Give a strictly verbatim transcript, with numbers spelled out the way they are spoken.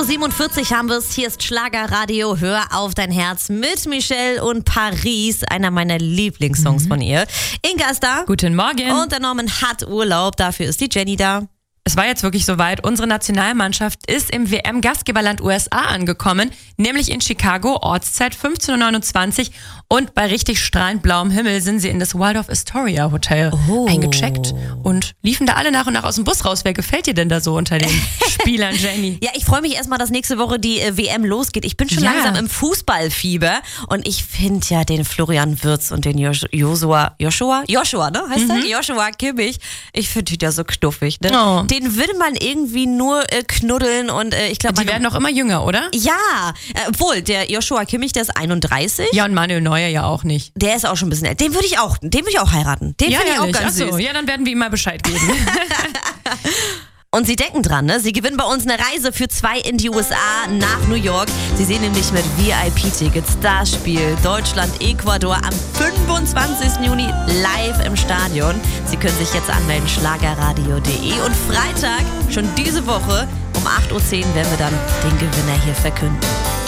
siebenundvierzig haben wir es. Hier ist Schlagerradio. Hör auf dein Herz mit Michelle und Paris. Einer meiner Lieblingssongs mhm. von ihr. Inga ist da. Guten Morgen. Und der Norman hat Urlaub. Dafür ist die Jenny da. Es war jetzt wirklich soweit. Unsere Nationalmannschaft ist im W M-Gastgeberland U S A angekommen, nämlich in Chicago, Ortszeit fünfzehn Uhr neunundzwanzig. Und bei richtig strahlend blauem Himmel sind sie in das Waldorf Astoria Hotel oh. eingecheckt und liefen da alle nach und nach aus dem Bus raus. Wer gefällt dir denn da so unter den Spielern, Jenny? Ja, ich freue mich erstmal, dass nächste Woche die äh, W M losgeht. Ich bin schon ja. langsam im Fußballfieber und ich finde ja den Florian Wirtz und den Jos- Joshua, Joshua, Joshua, ne, heißt Mhm. der? Joshua Kimmich. Ich finde die ja so knuffig, ne? Oh. Den würde man irgendwie nur äh, knuddeln und äh, ich glaube... Die werden doch immer jünger, oder? Ja, äh, obwohl, der Joshua Kimmich, der ist einunddreißig. Ja, und Manuel Neuer ja auch nicht. Der ist auch schon ein bisschen älter. Den würde ich auch, den würde ich auch heiraten. Den Ja, finde ich auch ehrlich. ganz Ach so. süß. Ja, dann werden wir ihm mal Bescheid geben. Und Sie denken dran, ne? Sie gewinnen bei uns eine Reise für zwei in die U S A nach New York. Sie sehen nämlich mit V I P-Tickets das Spiel Deutschland-Ecuador am fünfundzwanzigsten Juni live im Stadion. Sie können sich jetzt anmelden, schlagerradio punkt de. Und Freitag, schon diese Woche, um acht Uhr zehn werden wir dann den Gewinner hier verkünden.